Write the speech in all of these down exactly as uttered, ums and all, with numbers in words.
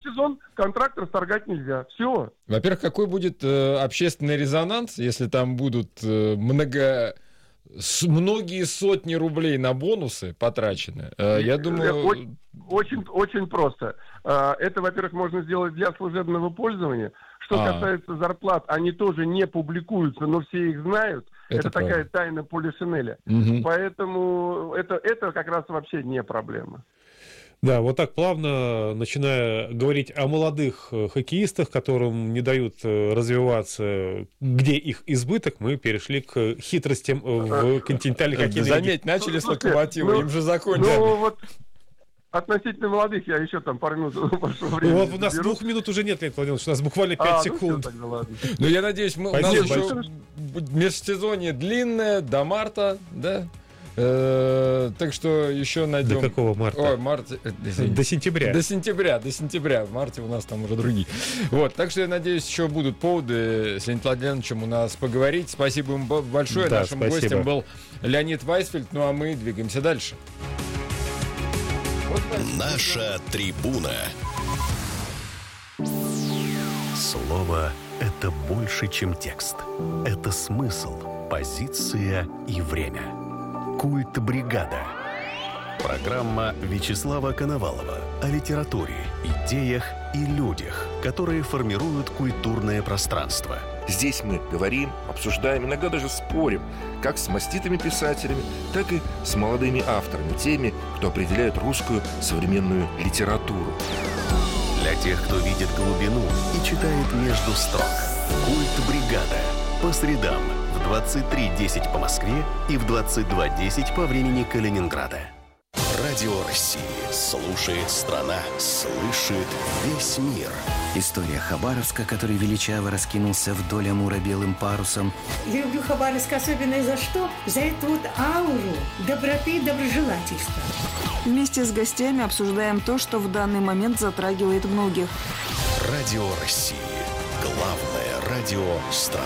сезон контракт расторгать нельзя. Все. Во-первых, какой будет э, общественный резонанс, если там будут э, много... С, многие сотни рублей на бонусы потрачены. Э, я думаю... Очень, очень, очень просто. Э, это, во-первых, можно сделать для служебного пользования. Что а. касается зарплат, они тоже не публикуются, но все их знают. Это, это такая тайна Полишинеля. Угу. Поэтому это, это как раз вообще не проблема. Да, вот так плавно, начиная говорить о молодых хоккеистах, которым не дают развиваться, где их избыток, мы перешли к хитростям в континентальной хоккейной лиге. Заметь, начали с Локомотива, ну, им же закончили. Ну, вот относительно молодых я еще там пару минут вашего времени. Ну, вот у нас беру. Двух минут уже нет, Леонид Владимирович, у нас буквально пять а, секунд. Ну, тогда, ну, я надеюсь, мы, у нас еще межсезонье длинное, до марта, да? Э, так что еще найдем... До какого марта? Ой, март... До сентября. До сентября, до сентября. В марте у нас там уже другие. Вот, так что я надеюсь, еще будут поводы с Леонидом Владимировичем у нас поговорить. Спасибо им большое. Да, Нашим спасибо. гостем был Леонид Вайсфельд. Ну, а мы двигаемся дальше. Наша трибуна. Слово — это больше, чем текст. Это смысл, позиция и время. Культ бригада. Программа Вячеслава Коновалова о литературе, идеях и людях, которые формируют культурное пространство. Здесь мы говорим, обсуждаем, иногда даже спорим, как с маститыми писателями, так и с молодыми авторами, теми, кто определяет русскую современную литературу. Для тех, кто видит глубину и читает между строк. Культ бригада. По средам в двадцать три десять по Москве и в двадцать два десять по времени Калининграда. Радио России. Слушает страна. Слышит весь мир. История Хабаровска, который величаво раскинулся вдоль Амура белым парусом. Я люблю Хабаровск особенно за что? За эту вот ауру доброты и доброжелательства. Вместе с гостями обсуждаем то, что в данный момент затрагивает многих. Радио России. Главное радио страны.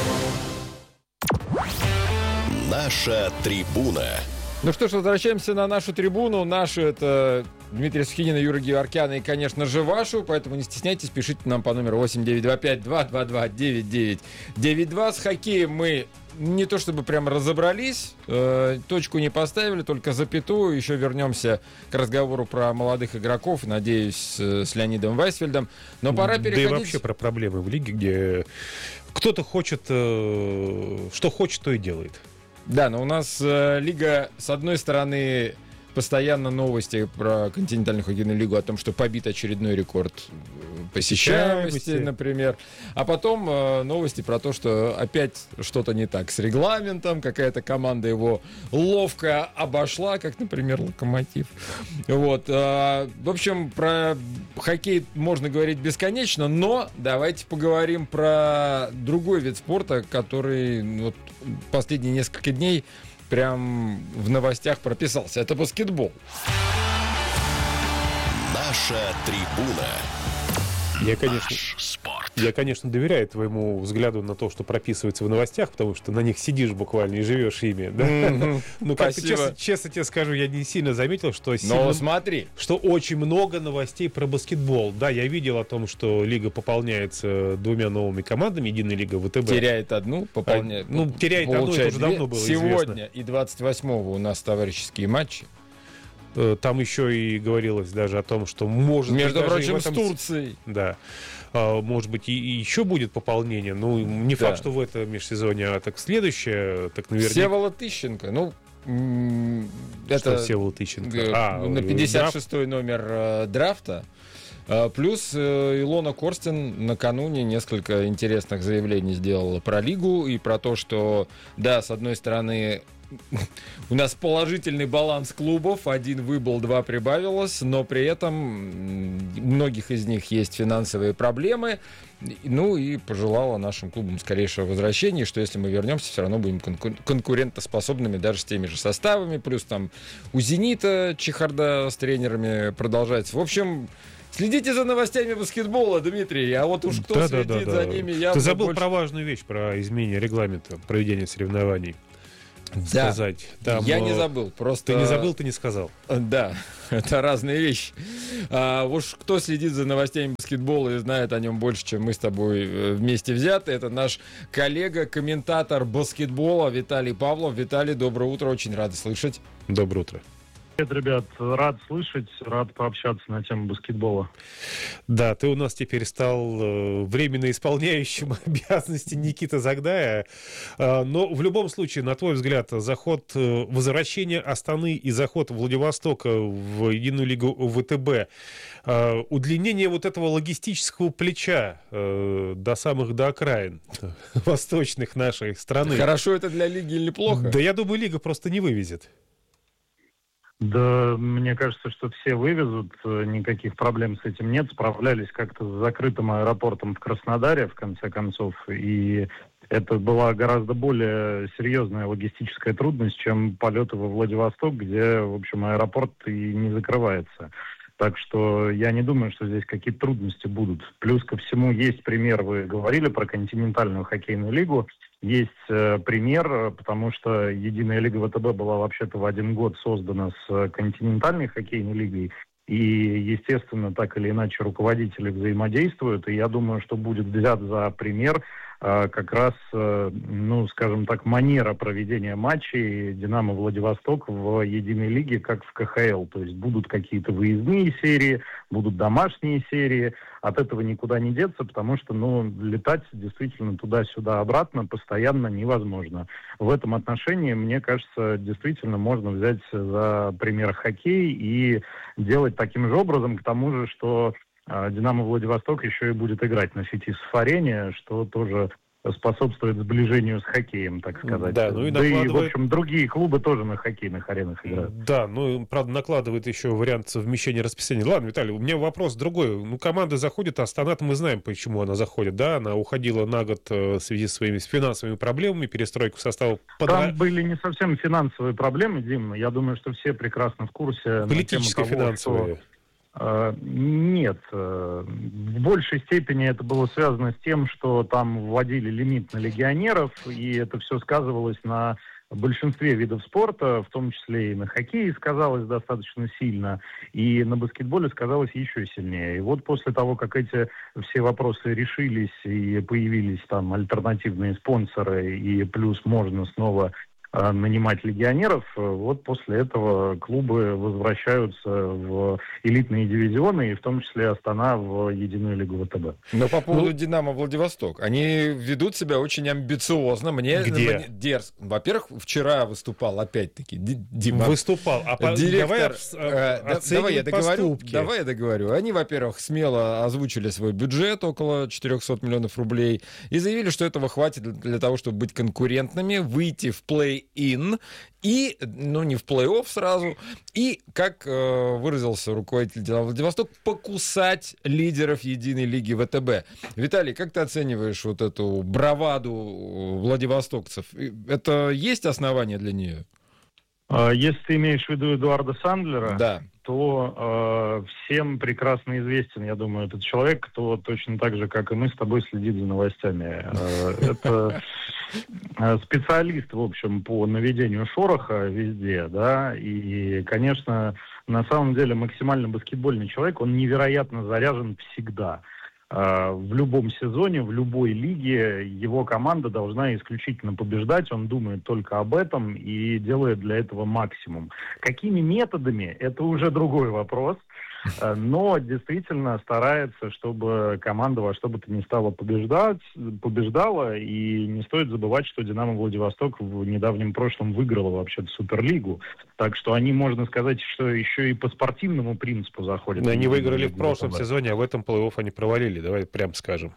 Наша трибуна. Ну что ж, возвращаемся на нашу трибуну. Нашу — это Дмитрий Сухинин и Юрий Геворкян, и, конечно же, вашу. Поэтому не стесняйтесь, пишите нам по номеру восемь девятьсот двадцать пять двести двадцать два девяносто девять девяносто два. С хоккеем мы не то чтобы прямо разобрались, э, точку не поставили, только запятую. Еще вернемся к разговору про молодых игроков, надеюсь, с Леонидом Вайсфельдом. Но пора переходить... Да и вообще про проблемы в лиге, где кто-то хочет, э, что хочет, то и делает. Да, но у нас э, лига, с одной стороны, постоянно новости про континентальную хоккейную лигу о том, что побит очередной рекорд посещаемости, посещаемости. например. А потом э, новости про то, что опять что-то не так с регламентом, какая-то команда его ловко обошла, как, например, Локомотив. Вот. Э, в общем, про хоккей можно говорить бесконечно, но давайте поговорим про другой вид спорта, который вот, последние несколько дней прям в новостях прописался. Это баскетбол. Наша трибуна. Я, конечно, я, конечно, доверяю твоему взгляду на то, что прописывается в новостях, потому что на них сидишь буквально и живешь ими. Да? Mm-hmm. Ну, как честно, честно тебе скажу, я не сильно заметил, что, сильно, смотри. что очень много новостей про баскетбол. Да, я видел о том, что лига пополняется двумя новыми командами, единая лига ВТБ. Теряет одну, пополняет. А, ну, теряет одну, это уже давно было Сегодня известно. Сегодня и двадцать восьмого у нас товарищеские матчи. Там еще и говорилось даже о том, что может между быть, прочим, этом... с Турцией. Да. Может быть, и, и еще будет пополнение. Ну, не да. факт, что в это межсезонье, а так следующее, так наверняка. Всеволод Тыщенко. Ну, м- что это Всеволод Тыщенко? Г- а, на пятьдесят шестой номер э, драфта. Э, плюс э, Илона Корстин накануне несколько интересных заявлений сделала про лигу и про то, что, да, с одной стороны, у нас положительный баланс клубов. Один выбыл, два прибавилось. Но при этом у многих из них есть финансовые проблемы. Ну и пожелала нашим клубам скорейшего возвращения, что если мы вернемся, все равно будем конку- конкурентоспособными даже с теми же составами. Плюс там у «Зенита» чехарда с тренерами продолжается. В общем... Следите за новостями баскетбола, Дмитрий, а вот уж кто да, следит да, да, за да. ними, я Ты забыл больше... про важную вещь, про изменение регламента проведения соревнований. Да. сказать. Там, Я не забыл, просто... Ты не забыл, ты не сказал. Да, это разные вещи. А, уж кто следит за новостями баскетбола и знает о нем больше, чем мы с тобой вместе взяты, это наш коллега, комментатор баскетбола Виталий Павлов. Виталий, доброе утро, очень рады слышать. Доброе утро. Привет, ребят, рад слышать, рад пообщаться на тему баскетбола. Да, ты у нас теперь стал э, временно исполняющим обязанности Никиты Загдая. Э, но в любом случае, на твой взгляд, заход, э, возвращение Астаны и заход Владивостока в единую лигу ВТБ, э, удлинение вот этого логистического плеча э, до самых до окраин восточных нашей страны. Хорошо это для лиги или плохо? Да я думаю, лига просто не вывезет. Да, мне кажется, что все вывезут, никаких проблем с этим нет. Справлялись как-то с закрытым аэропортом в Краснодаре, в конце концов, и это была гораздо более серьезная логистическая трудность, чем полеты во Владивосток, где, в общем, аэропорт и не закрывается. Так что я не думаю, что здесь какие-то трудности будут. Плюс ко всему есть пример, вы говорили про континентальную хоккейную лигу. Есть э, пример, потому что единая лига ВТБ была вообще-то в один год создана с континентальной хоккейной лигой. И, естественно, так или иначе руководители взаимодействуют. И я думаю, что будет взят за пример э, как раз, э, ну, скажем так, манера проведения матчей «Динамо Владивосток» в единой лиге, как в ка ха эл. То есть будут какие-то выездные серии, будут домашние серии. От этого никуда не деться, потому что, ну, летать действительно туда-сюда обратно постоянно невозможно. В этом отношении, мне кажется, действительно можно взять за пример хоккей и делать таким же образом, к тому же, что э, «Динамо Владивосток» еще и будет играть на Фетисов-арене, что тоже способствует сближению с хоккеем, так сказать. Да, ну и, да накладывает... и, в общем, другие клубы тоже на хоккейных аренах играют. Да, ну, правда, накладывает еще вариант совмещения расписания. Ладно, Виталий, у меня вопрос другой. Ну, команда заходит, а Астана, мы знаем, почему она заходит, да? Она уходила на год в связи с своими финансовыми проблемами, перестройку состава. Там были не совсем финансовые проблемы, Дим. Я думаю, что все прекрасно в курсе. Политическо-финансовые. Нет. В большей степени это было связано с тем, что там вводили лимит на легионеров, и это все сказывалось на большинстве видов спорта, в том числе и на хоккее сказалось достаточно сильно, и на баскетболе сказалось еще сильнее. И вот после того, как эти все вопросы решились и появились там альтернативные спонсоры, и плюс можно снова нанимать легионеров, вот после этого клубы возвращаются в элитные дивизионы, и в том числе Астана в единую лигу ВТБ. Но по поводу ну, «Динамо Владивосток», они ведут себя очень амбициозно. Мне, Где? мне дерзко. Во-первых, вчера выступал опять-таки Дима. Выступал. А по... директор, давай, э, давай я договорю. Давай я договорю. Они, во-первых, смело озвучили свой бюджет, около четыреста миллионов рублей, и заявили, что этого хватит для того, чтобы быть конкурентными, выйти в плей-ин и, ну, не в плей-офф сразу, и, как э, выразился руководитель «Динамо Владивосток», покусать лидеров единой лиги ВТБ. Виталий, как ты оцениваешь вот эту браваду владивостокцев? Это есть основания для нее? Если ты имеешь в виду Эдуарда Сандлера, да. то э, всем прекрасно известен, я думаю, этот человек, кто точно так же, как и мы, с тобой следит за новостями. Э, это специалист, в общем, по наведению шороха везде, да, и, конечно, на самом деле максимально баскетбольный человек, он невероятно заряжен всегда. В любом сезоне, в любой лиге его команда должна исключительно побеждать, он думает только об этом и делает для этого максимум. Какими методами, это уже другой вопрос, но действительно старается, чтобы команда во что бы то ни стало побеждать, побеждала, и не стоит забывать, что «Динамо Владивосток» в недавнем прошлом выиграла вообще-то Суперлигу, так что они, можно сказать, что еще и по спортивному принципу заходят. Но они выиграли в прошлом сезоне, а в этом плей-офф они провалили, давай прям скажем.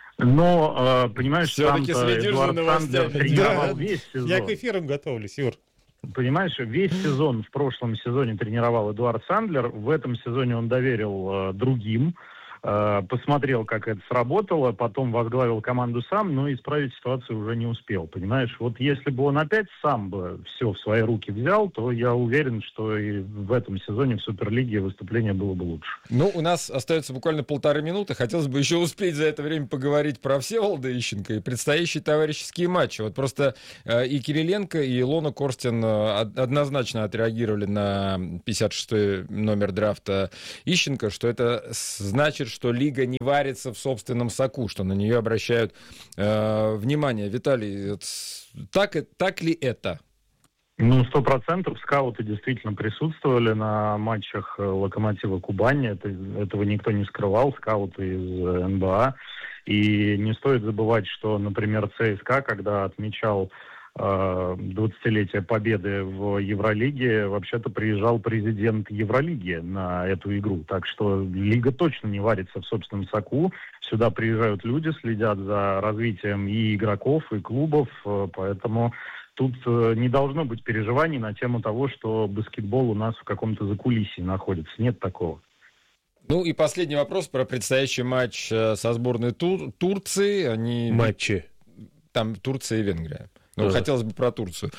Но, понимаешь, все-таки следишь за новостями. Тренировал весь сезон. Я к эфирам готовлюсь, Юр. Понимаешь, весь сезон в прошлом сезоне тренировал Эдуард Сандлер, в этом сезоне он доверил э, другим. посмотрел, как это сработало, потом возглавил команду сам, но исправить ситуацию уже не успел, понимаешь? Вот если бы он опять сам бы все в свои руки взял, то я уверен, что и в этом сезоне в Суперлиге выступление было бы лучше. Ну, у нас остается буквально полторы минуты. Хотелось бы еще успеть за это время поговорить про Всеволода Ищенко и предстоящие товарищеские матчи. Вот просто э, и Кириленко, и Илона Корстин э, однозначно отреагировали на пятьдесят шестой номер драфта Ищенко, что это значит, что лига не варится в собственном соку, что на нее обращают э, внимание. Виталий, так, так ли это? Ну, сто процентов скауты действительно присутствовали на матчах «Локомотива» Кубани. Это, этого никто не скрывал, скауты из эн бэ а. И не стоит забывать, что, например, ЦСКА, когда отмечал двадцатилетие победы в Евролиге, вообще-то приезжал президент Евролиги на эту игру. Так что лига точно не варится в собственном соку. Сюда приезжают люди, следят за развитием и игроков, и клубов. Поэтому тут не должно быть переживаний на тему того, что баскетбол у нас в каком-то закулисье находится. Нет такого. Ну и последний вопрос про предстоящий матч со сборной Тур- Турции. Они... Матчи. Там Турция и Венгрия. Ну, да. Хотелось бы про Турцию,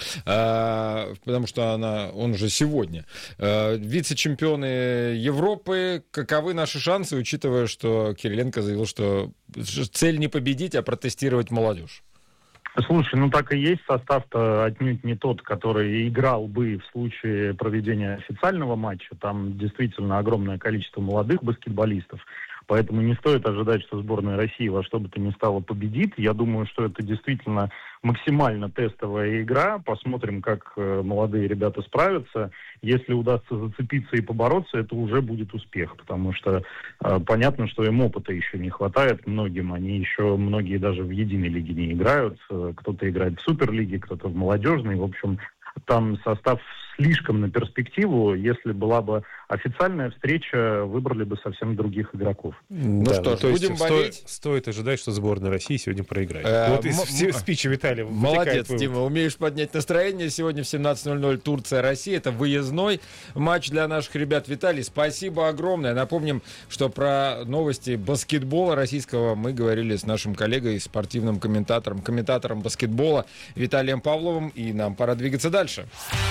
а, потому что она, он же сегодня. А, вице-чемпионы Европы, каковы наши шансы, учитывая, что Кириленко заявил, что цель не победить, а протестировать молодежь? Слушай, ну так и есть. Состав-то отнюдь не тот, который играл бы в случае проведения официального матча. Там действительно огромное количество молодых баскетболистов. Поэтому не стоит ожидать, что сборная России во что бы то ни стало победит. Я думаю, что это действительно максимально тестовая игра. Посмотрим, как э, молодые ребята справятся. Если удастся зацепиться и побороться, это уже будет успех. Потому что э, понятно, что им опыта еще не хватает многим. Они еще, многие даже в единой лиге не играют. Кто-то играет в Суперлиге, кто-то в молодежной. В общем, там состав слишком на перспективу. Если была бы официальная встреча, выбрали бы совсем других игроков. Ну да, что ж, будем сто, болеть. Стоит ожидать, что сборная России сегодня проиграет. Э, вот из м- спичи Виталия. Молодец, Дима, умеешь поднять настроение. Сегодня в семнадцать ноль ноль Турция-Россия. Это выездной матч для наших ребят. Виталий, спасибо огромное. Напомним, что про новости баскетбола российского мы говорили с нашим коллегой, спортивным комментатором, комментатором баскетбола Виталием Павловым. И нам пора двигаться дальше.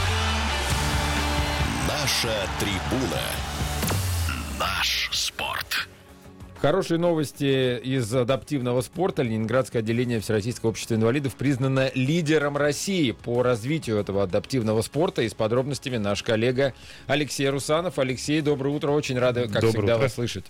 Наша трибуна. Наш спорт. Хорошие новости из адаптивного спорта. Ленинградское отделение Всероссийского общества инвалидов признано лидером России по развитию этого адаптивного спорта. И с подробностями наш коллега Алексей Русанов. Алексей, доброе утро. Очень рады, как доброе всегда, утро. вас слышать.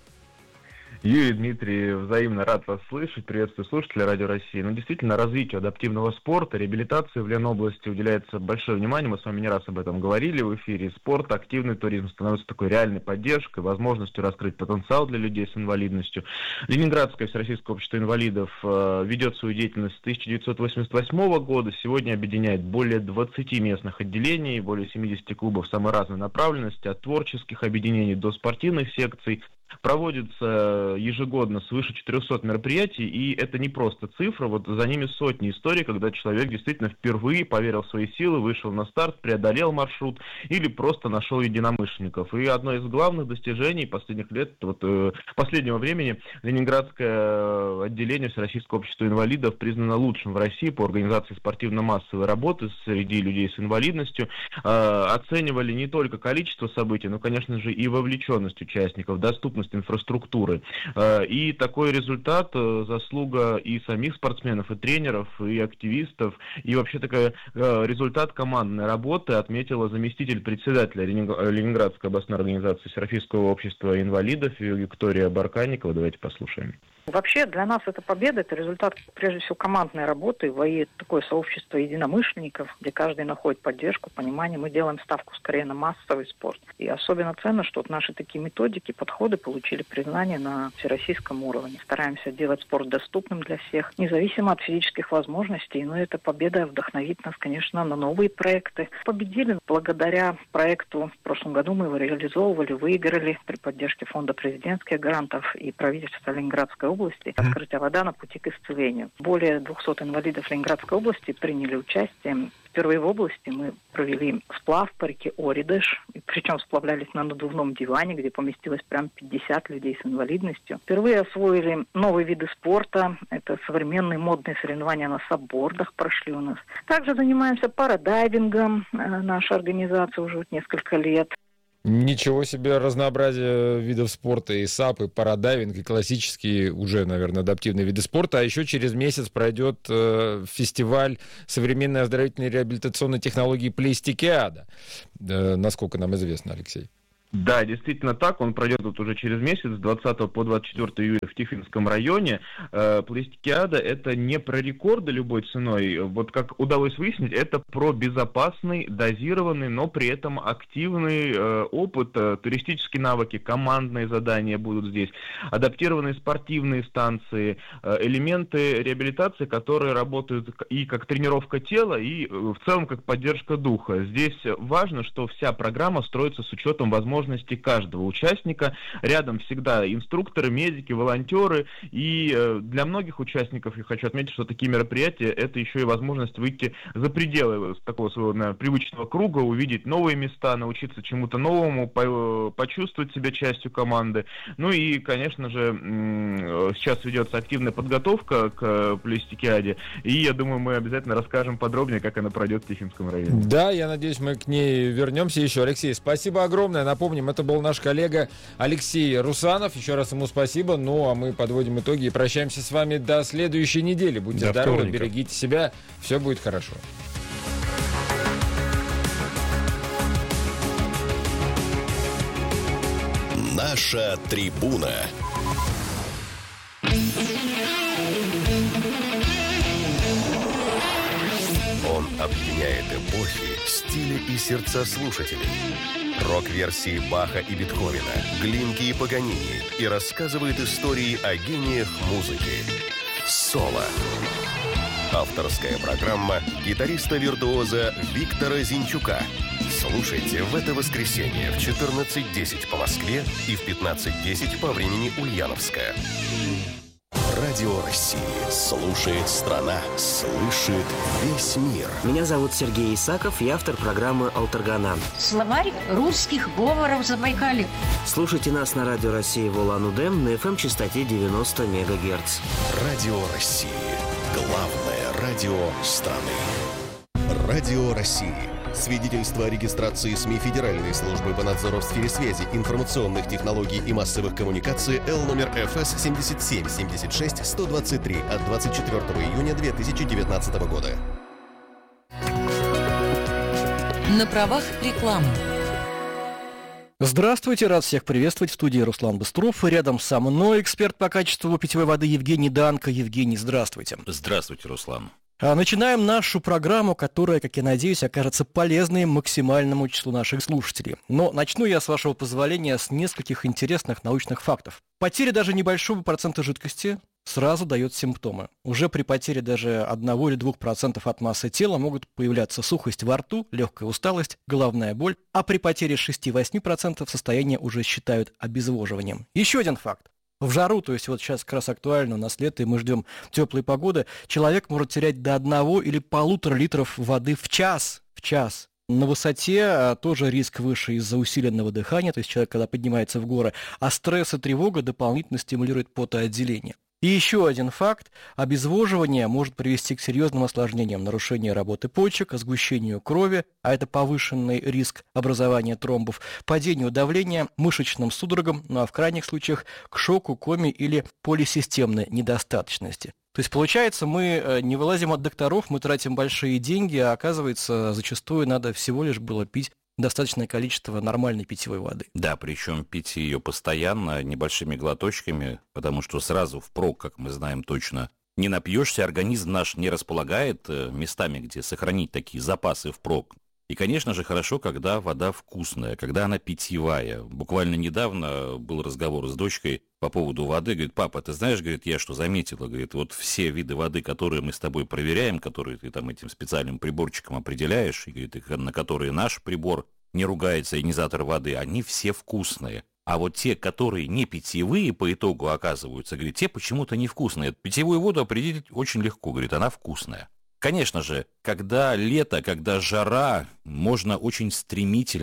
Юрий, Дмитрий, взаимно рад вас слышать. Приветствую слушателей Радио России. Ну, действительно, развитию адаптивного спорта, реабилитации в Ленобласти уделяется большое внимание. Мы с вами не раз об этом говорили в эфире. Спорт, активный туризм становится такой реальной поддержкой, возможностью раскрыть потенциал для людей с инвалидностью. Ленинградское Всероссийское общество инвалидов э, ведет свою деятельность с тысяча девятьсот восемьдесят восьмого года. Сегодня объединяет более двадцати местных отделений, более семидесяти клубов самой разной направленности, от творческих объединений до спортивных секций. Проводится ежегодно свыше четырехсот мероприятий, и это не просто цифра, вот за ними сотни историй, когда человек действительно впервые поверил в свои силы, вышел на старт, преодолел маршрут или просто нашел единомышленников. И одно из главных достижений последних лет, вот, э, последнего времени, Ленинградское отделение Всероссийского общества инвалидов признано лучшим в России по организации спортивно-массовой работы среди людей с инвалидностью. Э, оценивали не только количество событий, но, конечно же, и вовлеченность участников, доступность инфраструктуры. И такой результат — заслуга и самих спортсменов, и тренеров, и активистов, и вообще такой результат командной работы, отметила заместитель председателя Ленинградской областной организации Всероссийского общества инвалидов Виктория Барканникова. Давайте послушаем. Вообще для нас эта победа – это результат, прежде всего, командной работы, и такое сообщество единомышленников, где каждый находит поддержку, понимание. Мы делаем ставку скорее на массовый спорт. И особенно ценно, что вот наши такие методики, подходы получили признание на всероссийском уровне. Стараемся делать спорт доступным для всех, независимо от физических возможностей. Но эта победа вдохновит нас, конечно, на новые проекты. Победили благодаря проекту. В прошлом году мы его реализовывали, выиграли при поддержке фонда президентских грантов и правительства Ленинградской области. области «Открытая вода на пути к исцелению». Более двухсот инвалидов Ленинградской области приняли участие. Впервые в области мы провели сплав по реке Оридыш, причем сплавлялись на надувном диване, где поместилось прям пятьдесят пятьдесят людей с инвалидностью. Впервые освоили новые виды спорта. Это современные модные соревнования на саббордах прошли у нас. Также занимаемся парадайвингом. Наша организация уже вот несколько лет. Ничего себе разнообразие видов спорта, и САП, и парадайвинг, и классические уже, наверное, адаптивные виды спорта. А еще через месяц пройдет э, фестиваль современной оздоровительной реабилитационной технологии Пластикиада. Э, насколько нам известно, Алексей. Да, действительно так. Он пройдет вот уже через месяц, с двадцатого по двадцать четвёртое июля в Тихвинском районе. Э, Пластикиада — это не про рекорды любой ценой. Вот как удалось выяснить, это про безопасный, дозированный, но при этом активный э, опыт, э, туристические навыки, командные задания будут здесь, адаптированные спортивные станции, э, элементы реабилитации, которые работают и как тренировка тела, и э, в целом как поддержка духа. Здесь важно, что вся программа строится с учетом возможностей каждого участника. Рядом всегда инструкторы, медики, волонтеры. И э, для многих участников, я хочу отметить, что такие мероприятия — это еще и возможность выйти за пределы такого своего, наверное, привычного круга, увидеть новые места, научиться чему-то новому, по- почувствовать себя частью команды. Ну и, конечно же, м- сейчас ведется активная подготовка к Пластикиаде. И я думаю, мы обязательно расскажем подробнее, как она пройдет в Тихвинском районе. Да, я надеюсь, мы к ней вернемся еще. Алексей, спасибо огромное. Напомню, это был наш коллега Алексей Русанов. Еще раз ему спасибо. Ну, а мы подводим итоги и прощаемся с вами до следующей недели. Будьте до здоровы, вторника. Берегите себя. Все будет хорошо. Наша трибуна. Он объединяет эпохи, стили и сердца слушателей. Рок-версии Баха и Бетховена, Глинки и Паганини, и рассказывает истории о гениях музыки. Соло. Авторская программа гитариста-виртуоза Виктора Зинчука. Слушайте в это воскресенье в четырнадцать десять по Москве и в пятнадцать десять по времени Ульяновская. Радио России. Слушает страна. Слышит весь мир. Меня зовут Сергей Исаков, я автор программы «Алтаргана». Словарь русских говоров Забайкалья. Слушайте нас на Радио России в Улан-Удэ на эф эм-частоте девяносто мегагерц. Радио России. Главное радио страны. Радио России. Свидетельство о регистрации СМИ Федеральной службы по надзору в сфере связи, информационных технологий и массовых коммуникаций Л номер эф эс семь семь семь шесть сто двадцать три от двадцать четвёртого июня две тысячи девятнадцатого года. На правах рекламы. Здравствуйте, рад всех приветствовать в студии Руслан Быстров. Рядом со мной эксперт по качеству питьевой воды Евгений Данко. Евгений, здравствуйте. Здравствуйте, Руслан. Начинаем нашу программу, которая, как я надеюсь, окажется полезной максимальному числу наших слушателей. Но начну я, с вашего позволения, с нескольких интересных научных фактов. Потеря даже небольшого процента жидкости сразу дает симптомы. Уже при потере даже одного или двух процентов от массы тела могут появляться сухость во рту, легкая усталость, головная боль, а при потере шесть-восемь процентов состояние уже считают обезвоживанием. Еще один факт. В жару, то есть вот сейчас как раз актуально, у нас лето, и мы ждем теплой погоды, человек может терять до одного или полутора литров воды в час. В час. На высоте тоже риск выше из-за усиленного дыхания, то есть человек, когда поднимается в горы, а стресс и тревога дополнительно стимулируют потоотделение. И еще один факт. Обезвоживание может привести к серьезным осложнениям: нарушению работы почек, сгущению крови, а это повышенный риск образования тромбов, падению давления, мышечным судорогам, ну а в крайних случаях к шоку, коме или полисистемной недостаточности. То есть, получается, мы не вылазим от докторов, мы тратим большие деньги, а оказывается, зачастую надо всего лишь было пить достаточное количество нормальной питьевой воды. Да, причем пить ее постоянно, небольшими глоточками, потому что сразу впрок, как мы знаем точно, не напьешься, организм наш не располагает местами, где сохранить такие запасы впрок. И, конечно же, хорошо, когда вода вкусная, когда она питьевая. Буквально недавно был разговор с дочкой по поводу воды. Говорит: папа, ты знаешь, говорит, я что заметила? Говорит, вот все виды воды, которые мы с тобой проверяем, которые ты там этим специальным приборчиком определяешь, и, говорит, на которые наш прибор не ругается, ионизатор воды, они все вкусные. А вот те, которые не питьевые, по итогу оказываются, говорит, те почему-то невкусные. Питьевую воду определить очень легко, говорит, она вкусная. Конечно же, когда лето, когда жара, можно очень стремительно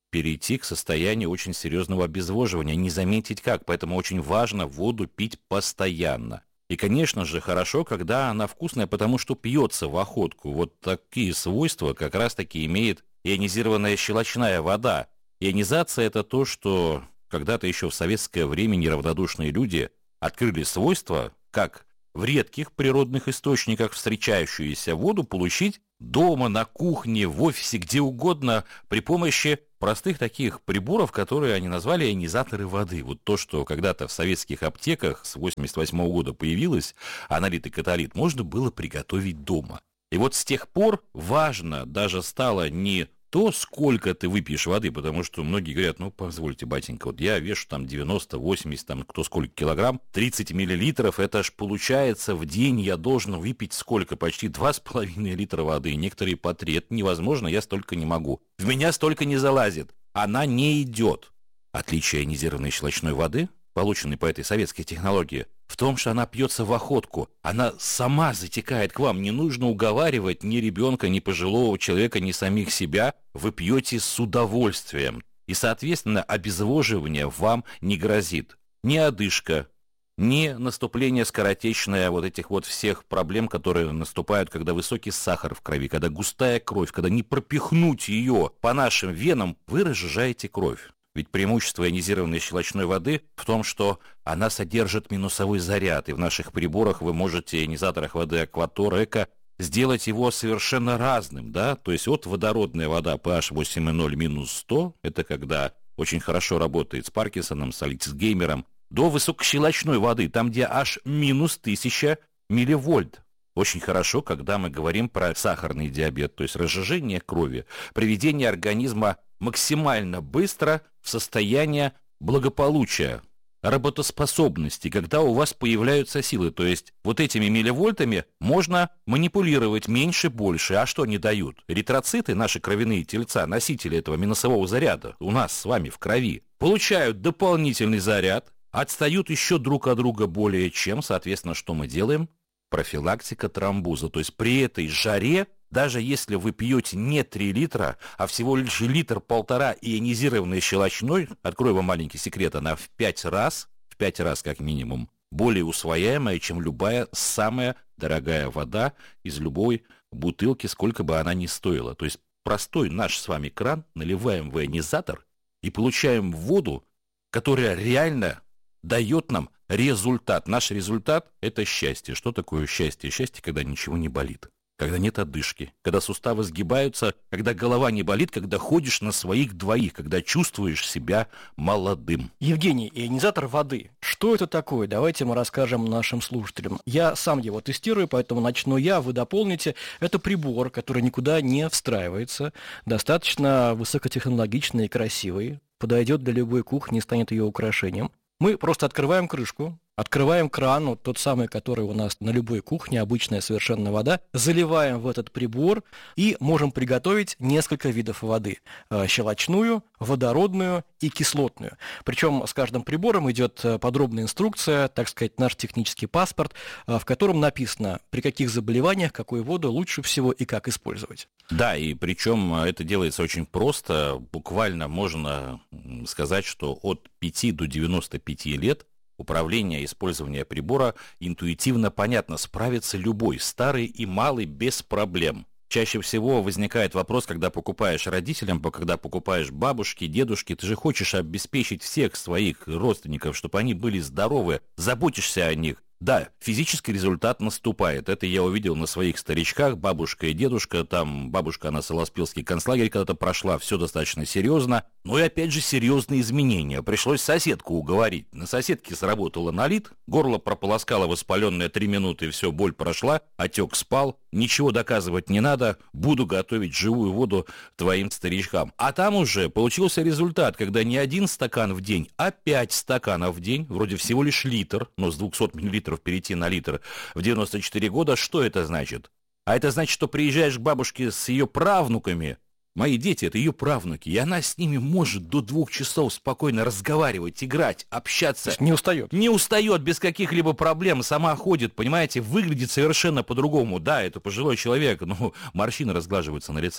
перейти к состоянию очень серьезного обезвоживания, не заметить как. Поэтому очень важно воду пить постоянно. И, конечно же, хорошо, когда она вкусная, потому что пьется в охотку. Вот такие свойства как раз-таки имеет ионизированная щелочная вода. Ионизация – это то, что когда-то еще в советское время неравнодушные люди открыли свойства, как в редких природных источниках встречающуюся воду получить дома, на кухне, в офисе, где угодно, при помощи простых таких приборов, которые они назвали ионизаторы воды. Вот то, что когда-то в советских аптеках с восемьдесят восьмого года появилось, аналит и каталит, можно было приготовить дома. И вот с тех пор важно даже стало не то, сколько ты выпьешь воды, потому что многие говорят, ну, позвольте, батенька, вот я вешу там девяносто, восемьдесят, там, кто сколько килограмм, тридцать миллилитров, это ж получается в день я должен выпить сколько? Почти два с половиной литра воды, некоторые по три, это невозможно, я столько не могу. В меня столько не залазит, она не идет. Отличие ионизированной щелочной воды, полученной по этой советской технологии, в том, что она пьется в охотку. Она сама затекает к вам. Не нужно уговаривать ни ребенка, ни пожилого человека, ни самих себя. Вы пьете с удовольствием. И, соответственно, обезвоживание вам не грозит. Ни одышка, ни наступление скоротечное вот этих вот всех проблем, которые наступают, когда высокий сахар в крови, когда густая кровь, когда не пропихнуть ее по нашим венам, вы разжижаете кровь. Ведь преимущество ионизированной щелочной воды в том, что она содержит минусовой заряд, и в наших приборах вы можете, ионизаторах воды Акватор, Эко, сделать его совершенно разным, да, то есть от водородная вода pH восемь и ноль минус сто, это когда очень хорошо работает с Паркинсоном, с Альцгеймером, до высокощелочной воды, там где аж минус тысяча милливольт. Очень хорошо, когда мы говорим про сахарный диабет, то есть разжижение крови, приведение организма максимально быстро в состояние благополучия, работоспособности, когда у вас появляются силы. То есть вот этими милливольтами можно манипулировать меньше, больше. А что они дают? Эритроциты, наши кровяные тельца, носители этого минусового заряда, у нас с вами в крови, получают дополнительный заряд, отстают еще друг от друга более чем. Соответственно, что мы делаем? Профилактика тромбоза. То есть при этой жаре, даже если вы пьете не три литра, а всего лишь литр-полтора ионизированной щелочной, открою вам маленький секрет, она в пять раз, в пять раз как минимум, более усвояемая, чем любая самая дорогая вода из любой бутылки, сколько бы она ни стоила. То есть простой наш с вами кран наливаем в ионизатор и получаем воду, которая реально дает нам результат. Наш результат – это счастье. Что такое счастье? Счастье, когда ничего не болит, когда нет одышки, когда суставы сгибаются, когда голова не болит, когда ходишь на своих двоих, когда чувствуешь себя молодым. Евгений, ионизатор воды. Что это такое? Давайте мы расскажем нашим слушателям. Я сам его тестирую, поэтому начну я, вы дополните. Это прибор, который никуда не встраивается, достаточно высокотехнологичный и красивый, подойдет для любой кухни, станет ее украшением. Мы просто открываем крышку, открываем кран, вот тот самый, который у нас на любой кухне, обычная совершенно вода, заливаем в этот прибор и можем приготовить несколько видов воды. Щелочную, водородную и кислотную. Причем с каждым прибором идет подробная инструкция, так сказать, наш технический паспорт, в котором написано, при каких заболеваниях какую воду лучше всего и как использовать. Да, и причем это делается очень просто. Буквально можно сказать, что от пяти до девяноста пяти лет управление и использование прибора интуитивно понятно, справится любой, старый и малый, без проблем. Чаще всего возникает вопрос, когда покупаешь родителям, когда покупаешь бабушке, дедушке, ты же хочешь обеспечить всех своих родственников, чтобы они были здоровы, заботишься о них. Да, физический результат наступает. Это я увидел на своих старичках, бабушка и дедушка. Там бабушка, она Солоспилский концлагерь когда-то прошла, все достаточно серьезно. Но и опять же серьезные изменения. Пришлось соседку уговорить. На соседке сработал аналит, горло прополоскало воспаленное три минуты, и все, боль прошла, отек спал. Ничего доказывать не надо, буду готовить живую воду твоим старичкам. А там уже получился результат, когда не один стакан в день, а пять стаканов в день, вроде всего лишь литр, но с двухсот миллилитров перейти на литр в девяносто четыре года, что это значит? А это значит, что приезжаешь к бабушке с ее правнуками, мои дети — это ее правнуки, и она с ними может до двух часов спокойно разговаривать, играть, общаться. Не устает. Не устает без каких-либо проблем, сама ходит, понимаете, выглядит совершенно по-другому. Да, это пожилой человек, но морщины разглаживаются на лице.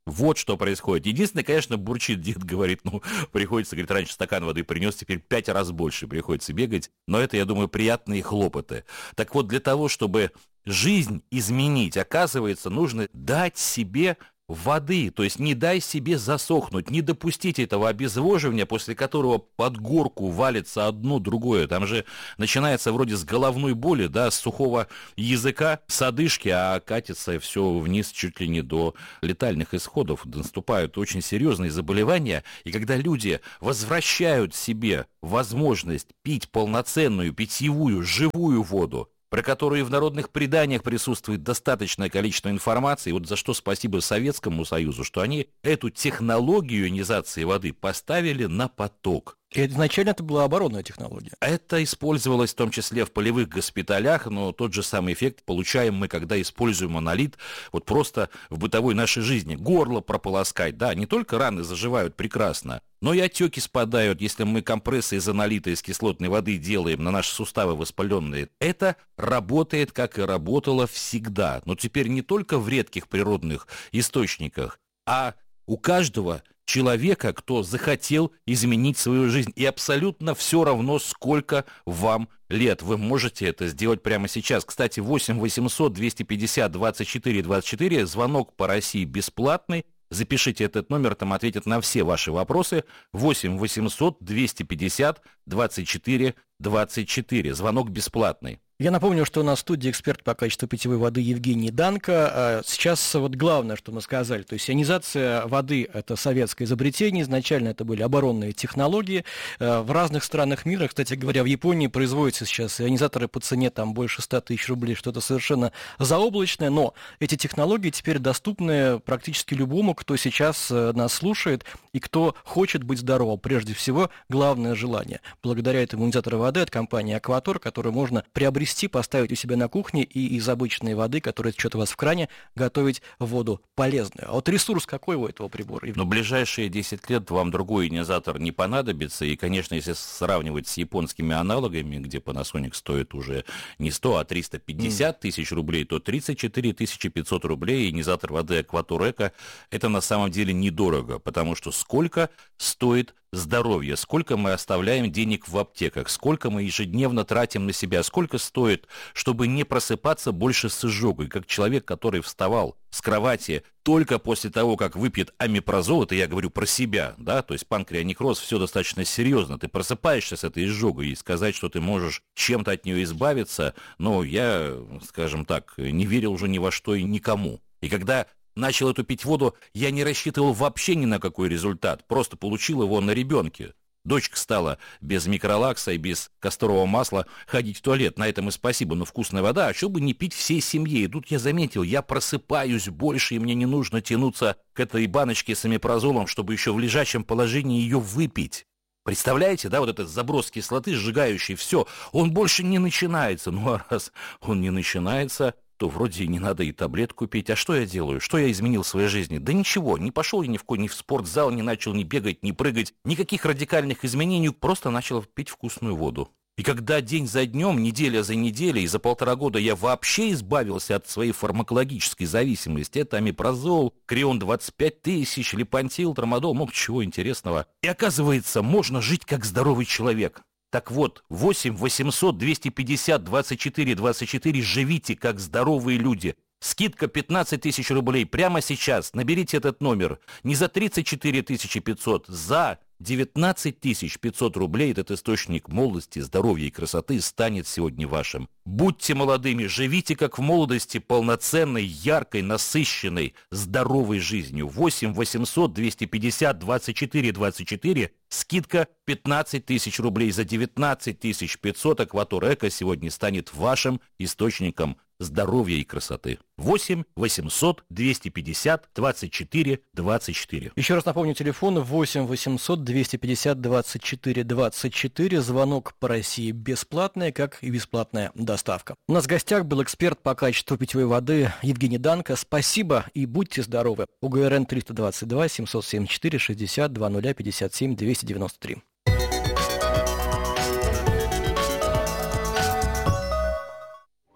Вот что происходит. Единственное, конечно, бурчит дед, говорит, ну, приходится, говорит, раньше стакан воды принес, теперь пять раз больше приходится бегать. Но это, я думаю, приятные хлопоты. Так вот, для того, чтобы жизнь изменить, оказывается, нужно дать себе воды, то есть не дай себе засохнуть, не допустить этого обезвоживания, после которого под горку валится одно другое. Там же начинается вроде с головной боли, да, с сухого языка, с одышки, а катится все вниз чуть ли не до летальных исходов. Наступают очень серьезные заболевания, и когда люди возвращают себе возможность пить полноценную питьевую живую воду, про которые в народных преданиях присутствует достаточное количество информации, вот за что спасибо Советскому Союзу, что они эту технологию ионизации воды поставили на поток. И изначально это была оборонная технология. Это использовалось в том числе в полевых госпиталях, но тот же самый эффект получаем мы, когда используем аналит вот просто в бытовой нашей жизни. Горло прополоскать, да, не только раны заживают прекрасно, но и отеки спадают, если мы компрессы из аналита, из кислотной воды делаем на наши суставы воспаленные. Это работает, как и работало всегда, но теперь не только в редких природных источниках, а у каждого человека, кто захотел изменить свою жизнь. И абсолютно все равно, сколько вам лет. Вы можете это сделать прямо сейчас. Кстати, восемь восемьсот двести пятьдесят двадцать четыре двадцать четыре, звонок по России бесплатный. Запишите этот номер, там ответят на все ваши вопросы. восемь восемьсот двести пятьдесят двадцать четыре двадцать четыре, звонок бесплатный. Я напомню, что у нас в студии эксперт по качеству питьевой воды Евгений Данко. Сейчас вот главное, что мы сказали, то есть ионизация воды – это советское изобретение, изначально это были оборонные технологии. В разных странах мира, кстати говоря, в Японии производятся сейчас ионизаторы по цене там больше ста тысяч рублей, что-то совершенно заоблачное, но эти технологии теперь доступны практически любому, кто сейчас нас слушает и кто хочет быть здоровым. Прежде всего, главное желание. Благодаря этому ионизатору воды от компании «Акватор», который можно приобрести, поставить у себя на кухне и из обычной воды, которая течет у вас в кране, готовить воду полезную. А вот ресурс какой у этого прибора? Но в ближайшие десять лет вам другой ионизатор не понадобится. И, конечно, если сравнивать с японскими аналогами, где Panasonic стоит уже не сто, а триста пятьдесят тысяч рублей, то тридцать четыре тысячи пятьсот рублей ионизатор воды Акватор Эко – это на самом деле недорого, потому что сколько стоит здоровье, сколько мы оставляем денег в аптеках, сколько мы ежедневно тратим на себя, сколько стоит, чтобы не просыпаться больше с изжогой, как человек, который вставал с кровати только после того, как выпьет омепразол, это я говорю про себя, да, то есть панкреонекроз, все достаточно серьезно, ты просыпаешься с этой изжогой, и сказать, что ты можешь чем-то от нее избавиться, но я, скажем так, не верил уже ни во что и никому. И когда начал эту пить воду, я не рассчитывал вообще ни на какой результат, просто получил его на ребенке. Дочка стала без микролакса и без касторового масла ходить в туалет. На этом и спасибо, но вкусная вода, а что бы не пить всей семье? И тут я заметил, я просыпаюсь больше, и мне не нужно тянуться к этой баночке с омепразолом, чтобы еще в лежачем положении ее выпить. Представляете, да, вот этот заброс кислоты, сжигающий все, он больше не начинается. Ну а раз он не начинается, то вроде и не надо и таблетку пить. А что я делаю? Что я изменил в своей жизни? Да ничего, не пошел я ни в какой, ни в спортзал, не начал ни бегать, ни прыгать. Никаких радикальных изменений, просто начал пить вкусную воду. И когда день за днем, неделя за неделей, за полтора года я вообще избавился от своей фармакологической зависимости, это омепразол, Крион двадцать пять тысяч, Липантил, Трамадол, много чего интересного. И оказывается, можно жить как здоровый человек. Так вот, восемь восемьсот двести пятьдесят двадцать четыре двадцать четыре, живите как здоровые люди. Скидка пятнадцать тысяч рублей прямо сейчас. Наберите этот номер. Не за тридцать четыре тысячи пятьсот, за девятнадцать тысяч пятьсот рублей. Этот источник молодости, здоровья и красоты станет сегодня вашим. Будьте молодыми, живите как в молодости, полноценной, яркой, насыщенной, здоровой жизнью. восемь восемьсот двести пятьдесят двадцать четыре двадцать четыре. Скидка пятнадцать тысяч рублей, за девятнадцать тысяч пятьсот. Акватор Эко сегодня станет вашим источником здоровья и красоты. восемь восемьсот двести пятьдесят двадцать четыре двадцать четыре. Еще раз напомню, телефон восемь восемьсот двести пятьдесят двадцать четыре двадцать четыре. Звонок по России бесплатный, как и бесплатная доставка. У нас в гостях был эксперт по качеству питьевой воды Евгений Данко. Спасибо и будьте здоровы. УГРН триста двадцать два семьсот семьдесят четыре шестьдесят два ноль пятьдесят семь двести девяносто три.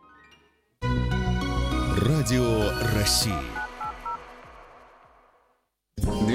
Радио России.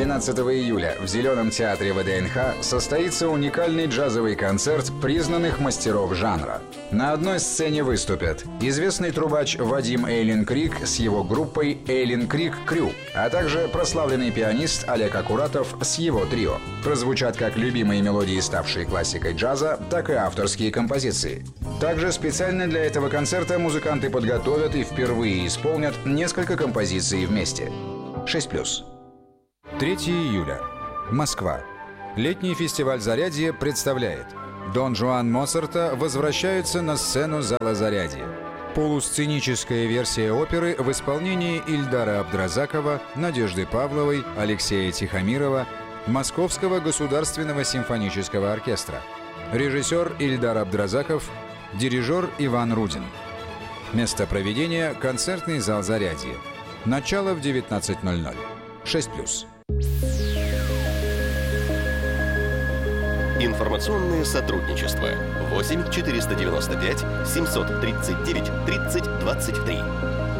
двенадцатого июля в Зеленом театре ВДНХ состоится уникальный джазовый концерт признанных мастеров жанра. На одной сцене выступят известный трубач Вадим Эйлин Крик с его группой Эйлин Крик Крю, а также прославленный пианист Олег Акуратов с его трио. Прозвучат как любимые мелодии, ставшие классикой джаза, так и авторские композиции. Также специально для этого концерта музыканты подготовят и впервые исполнят несколько композиций вместе. шесть плюс. третьего июля. Москва. Летний фестиваль «Зарядье» представляет: Дон Жуан Моцарта возвращается на сцену зала «Зарядье». Полусценическая версия оперы в исполнении Ильдара Абдразакова, Надежды Павловой, Алексея Тихомирова, Московского государственного симфонического оркестра. Режиссер Ильдар Абдразаков, дирижер Иван Рудин. Место проведения – концертный зал «Зарядье». Начало в девятнадцать ноль ноль. шесть плюс. Информационное сотрудничество. восемь четыреста девяносто пять семьсот тридцать девять тридцать двадцать три.